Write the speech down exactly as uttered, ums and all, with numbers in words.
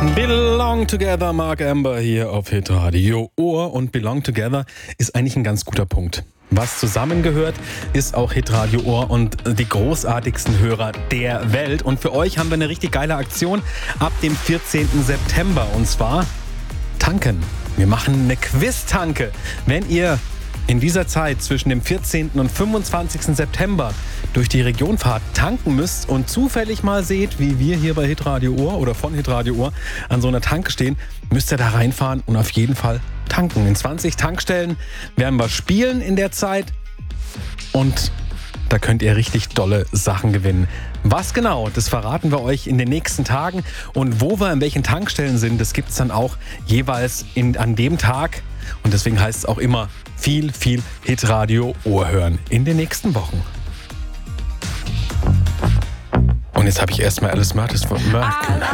Belong Together, Mark Amber hier auf Hitradio Ohr. Und Belong Together ist eigentlich ein ganz guter Punkt. Was zusammengehört, ist auch Hitradio Ohr und die großartigsten Hörer der Welt. Und für euch haben wir eine richtig geile Aktion ab dem vierzehnten September. Und zwar tanken. Wir machen eine Quiz-Tanke. Wenn ihr in dieser Zeit zwischen dem vierzehnten und fünfundzwanzigsten September durch die Region fahrt, tanken müsst und zufällig mal seht, wie wir hier bei Hitradio Ohr oder von Hitradio Ohr an so einer Tanke stehen, müsst ihr da reinfahren und auf jeden Fall tanken. In zwanzig Tankstellen werden wir spielen in der Zeit und da könnt ihr richtig dolle Sachen gewinnen. Was genau, das verraten wir euch in den nächsten Tagen. Und wo wir in welchen Tankstellen sind, das gibt es dann auch jeweils in, an dem Tag. Und deswegen heißt es auch immer viel, viel Hitradio Ohr hören in den nächsten Wochen. Und jetzt habe ich erstmal Alice Martis von Merkel.